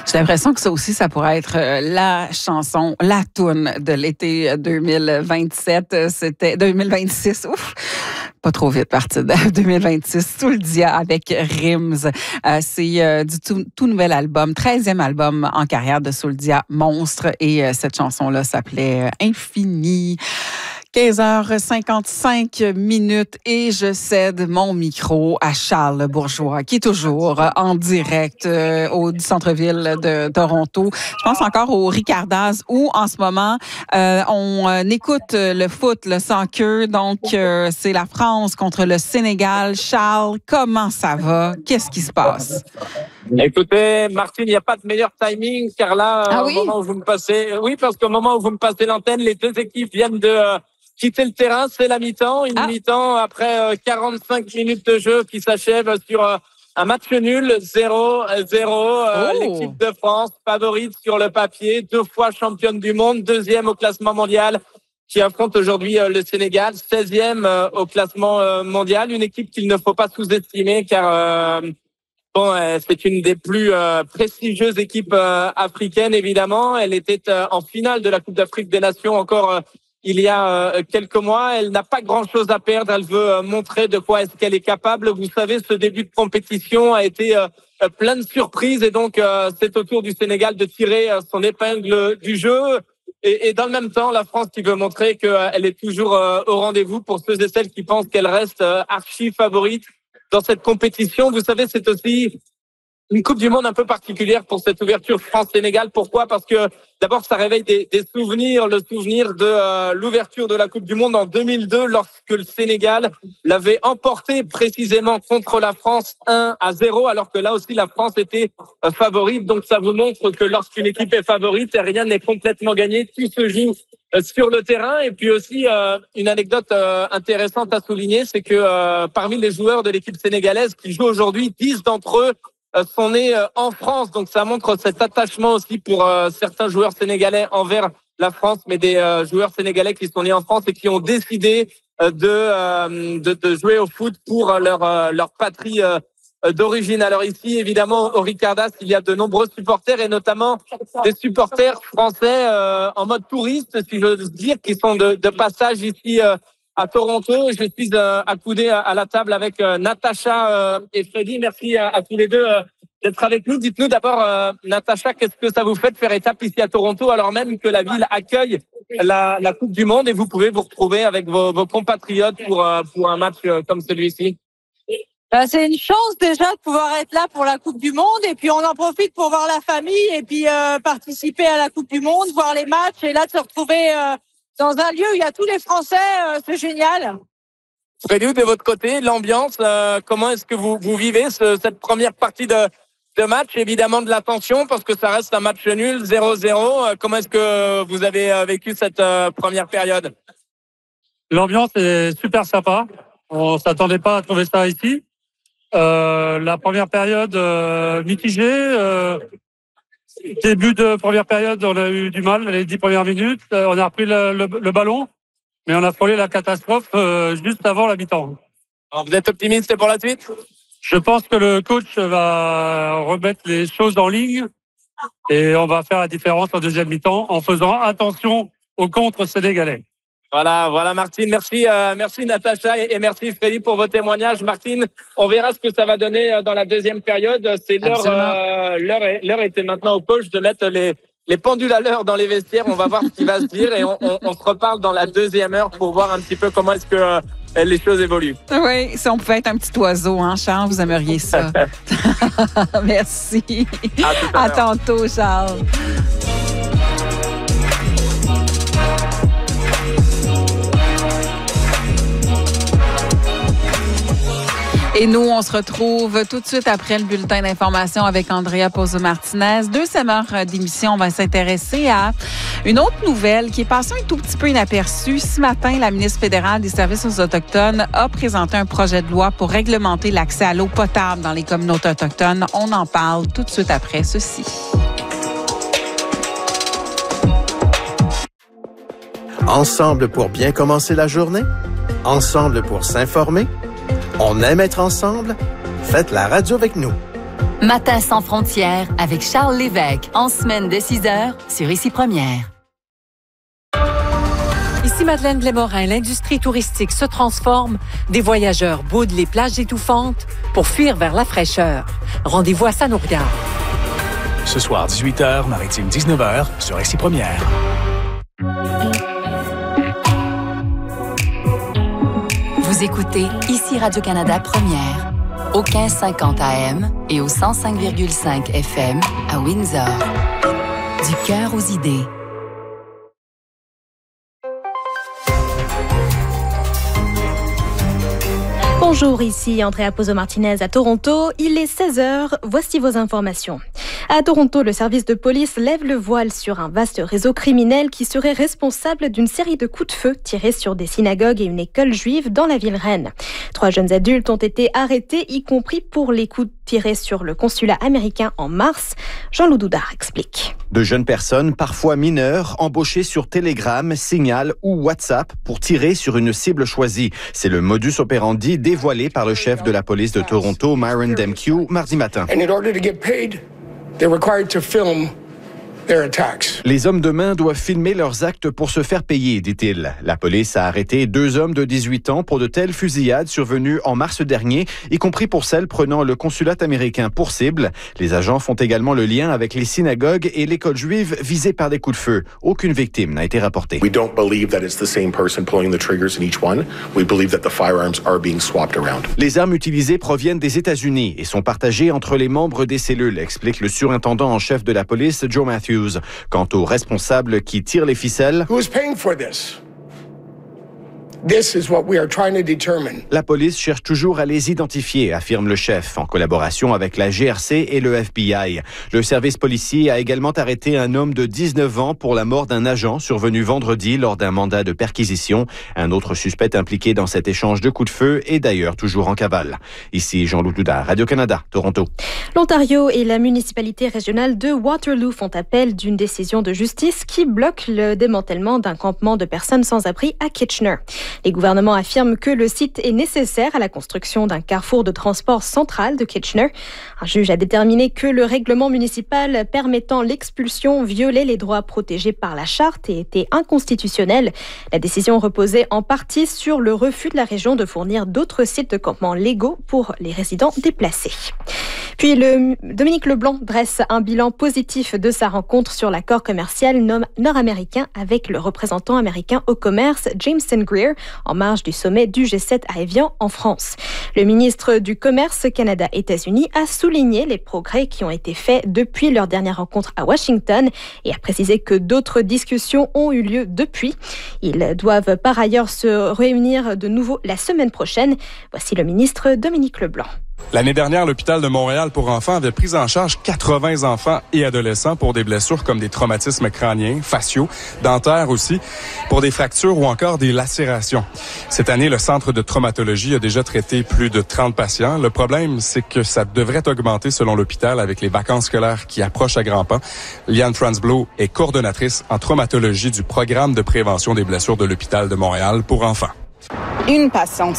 J'ai l'impression que ça aussi, ça pourrait être la chanson, la toune de l'été 2027. C'était 2026. Ouf! Pas trop vite parti de 2026. Souldia avec Rims. C'est du tout nouvel album, 13e album en carrière de Souldia, Monstre. Et cette chanson-là s'appelait Infini. 15h55 et je cède mon micro à Charles Bourgeois, qui est toujours en direct du centre-ville de Toronto. Je pense encore au Ricardas où, en ce moment, on écoute le foot, le soccer. Donc, c'est la France contre le Sénégal. Charles, comment ça va? Qu'est-ce qui se passe? Écoutez, Martine, il n'y a pas de meilleur timing, car là, au moment où vous me passez... Oui, parce qu'au moment où vous me passez l'antenne, les deux équipes viennent de... quitter le terrain, c'est la mi-temps. Une mi-temps après 45 minutes de jeu qui s'achève sur un match nul, 0-0. L'équipe de France, favorite sur le papier, 2 fois championne du monde, 2e au classement mondial, qui affronte aujourd'hui le Sénégal, 16e au classement mondial. Une équipe qu'il ne faut pas sous-estimer, car c'est une des plus prestigieuses équipes africaines, évidemment. Elle était en finale de la Coupe d'Afrique des Nations encore il y a quelques mois. Elle n'a pas grand-chose à perdre. Elle veut montrer de quoi est-ce qu'elle est capable. Vous savez, ce début de compétition a été plein de surprises. Et donc, c'est au tour du Sénégal de tirer son épingle du jeu. Et dans le même temps, la France qui veut montrer qu'elle est toujours au rendez-vous pour ceux et celles qui pensent qu'elle reste archi favorite dans cette compétition. Vous savez, c'est aussi une Coupe du Monde un peu particulière pour cette ouverture France-Sénégal. Pourquoi? Parce que d'abord, ça réveille des souvenirs. Le souvenir de l'ouverture de la Coupe du Monde en 2002, lorsque le Sénégal l'avait emporté précisément contre la France 1-0, alors que là aussi, la France était favorite. Donc, ça vous montre que lorsqu'une équipe est favorite, rien n'est complètement gagné. Tout se joue sur le terrain. Et puis aussi, une anecdote intéressante à souligner, c'est que parmi les joueurs de l'équipe sénégalaise qui jouent aujourd'hui, 10 d'entre eux sont nés en France. Donc ça montre cet attachement aussi pour certains joueurs sénégalais envers la France, mais des joueurs sénégalais qui sont nés en France et qui ont décidé de jouer au foot pour leur patrie d'origine. Alors ici, évidemment, au Ricardas, il y a de nombreux supporters et notamment des supporters français en mode touriste, si j'ose dire, qui sont de passage ici à Toronto. Je suis accoudé à la table avec Natacha et Freddy. Merci à tous les deux d'être avec nous. Dites-nous d'abord, Natacha, qu'est-ce que ça vous fait de faire étape ici à Toronto, alors même que la ville accueille la Coupe du Monde et vous pouvez vous retrouver avec vos compatriotes pour un match comme celui-ci? C'est une chance déjà de pouvoir être là pour la Coupe du Monde, et puis on en profite pour voir la famille et puis participer à la Coupe du Monde, voir les matchs, et là de se retrouver dans un lieu où il y a tous les Français, c'est génial. Freddy, de votre côté, l'ambiance, comment est-ce que vous vivez cette première partie de match? Évidemment de la tension parce que ça reste un match nul, 0-0. Comment est-ce que vous avez vécu cette première période? L'ambiance est super sympa. On s'attendait pas à trouver ça ici. La première période mitigée. Début de première période, on a eu du mal les 10 premières minutes. On a repris le ballon, mais on a frôlé la catastrophe juste avant la mi-temps. Alors, vous êtes optimiste pour la suite? Je pense que le coach va remettre les choses en ligne et on va faire la différence en deuxième mi-temps en faisant attention aux contre sénégalais. Voilà Martine, merci Natacha et merci Freddy pour vos témoignages. Martine, on verra ce que ça va donner dans la deuxième période. C'est l'heure était maintenant au coach de mettre les pendules à l'heure dans les vestiaires. On va voir ce qui va se dire et on se reparle dans la deuxième heure pour voir un petit peu comment est-ce que les choses évoluent. Oui, si on pouvait être un petit oiseau, hein, Charles, vous aimeriez ça. Merci. À tantôt, Charles. Et nous, on se retrouve tout de suite après le bulletin d'information avec Andrea Pozzo-Martinez. Deuxième heure d'émission, on va s'intéresser à une autre nouvelle qui est passée un tout petit peu inaperçue. Ce matin, la ministre fédérale des Services aux Autochtones a présenté un projet de loi pour réglementer l'accès à l'eau potable dans les communautés autochtones. On en parle tout de suite après ceci. Ensemble pour bien commencer la journée? Ensemble pour s'informer? On aime être ensemble? Faites la radio avec nous. Matin sans frontières avec Charles Lévesque, en semaine dès 6h sur Ici Première. Ici Madeleine Blais-Morin, l'industrie touristique se transforme. Des voyageurs boudent les plages étouffantes pour fuir vers la fraîcheur. Rendez-vous à Sanourgard. Ce soir, 18h, Maritime 19h, sur Ici Première. Vous écoutez Ici Radio-Canada Première, au 1550 AM et au 105,5 FM à Windsor. Du cœur aux idées. Bonjour, ici Andrea Pozo-Martinez à Toronto. Il est 16h, voici vos informations. À Toronto, le service de police lève le voile sur un vaste réseau criminel qui serait responsable d'une série de coups de feu tirés sur des synagogues et une école juive dans la ville reine. 3 jeunes adultes ont été arrêtés, y compris pour les coups tirés sur le consulat américain en mars. Jean-Loup Doudard explique. De jeunes personnes, parfois mineures, embauchées sur Telegram, Signal ou WhatsApp pour tirer sur une cible choisie. C'est le modus operandi dévoilé par le chef de la police de Toronto, Myron Demkew, mardi matin. They're required to film their attacks. Les hommes de main doivent filmer leurs actes pour se faire payer, dit-il. La police a arrêté 2 hommes de 18 ans pour de telles fusillades survenues en mars dernier, y compris pour celles prenant le consulat américain pour cible. Les agents font également le lien avec les synagogues et l'école juive visées par des coups de feu. Aucune victime n'a été rapportée. We don't believe that it's the same person pulling the triggers in each one. We believe that the firearms are being swapped around. Les armes utilisées proviennent des États-Unis et sont partagées entre les membres des cellules, explique le surintendant en chef de la police, Joe Matthews. Quant aux responsables qui tirent les ficelles, who is paying for this? This is what we are trying to determine. La police cherche toujours à les identifier, affirme le chef, en collaboration avec la GRC et le FBI. Le service policier a également arrêté un homme de 19 ans pour la mort d'un agent survenu vendredi lors d'un mandat de perquisition. Un autre suspect impliqué dans cet échange de coups de feu est d'ailleurs toujours en cavale. Ici Jean-Loup Doudard, Radio-Canada, Toronto. L'Ontario et la municipalité régionale de Waterloo font appel d'une décision de justice qui bloque le démantèlement d'un campement de personnes sans abri à Kitchener. Les gouvernements affirment que le site est nécessaire à la construction d'un carrefour de transport central de Kitchener. Un juge a déterminé que le règlement municipal permettant l'expulsion violait les droits protégés par la charte et était inconstitutionnel. La décision reposait en partie sur le refus de la région de fournir d'autres sites de campement légaux pour les résidents déplacés. Puis Dominique Leblanc dresse un bilan positif de sa rencontre sur l'accord commercial nord-américain avec le représentant américain au commerce Jameson Greer en marge du sommet du G7 à Évian en France. Le ministre du Commerce Canada-États-Unis a souligné les progrès qui ont été faits depuis leur dernière rencontre à Washington et a précisé que d'autres discussions ont eu lieu depuis. Ils doivent par ailleurs se réunir de nouveau la semaine prochaine. Voici le ministre Dominique Leblanc. L'année dernière, l'hôpital de Montréal pour enfants avait pris en charge 80 enfants et adolescents pour des blessures comme des traumatismes crâniens, faciaux, dentaires aussi, pour des fractures ou encore des lacérations. Cette année, le centre de traumatologie a déjà traité plus de 30 patients. Le problème, c'est que ça devrait augmenter selon l'hôpital avec les vacances scolaires qui approchent à grands pas. Liane Transblow est coordonnatrice en traumatologie du programme de prévention des blessures de l'hôpital de Montréal pour enfants. Une patiente